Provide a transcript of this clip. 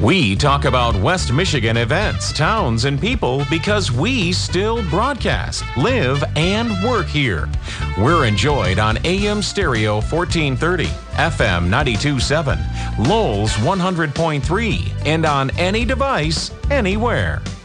We talk about West Michigan events, towns, and people because we still broadcast, live, and work here. We're enjoyed on AM Stereo 1430, FM 92.7, Lowell's 100.3, and on any device, anywhere.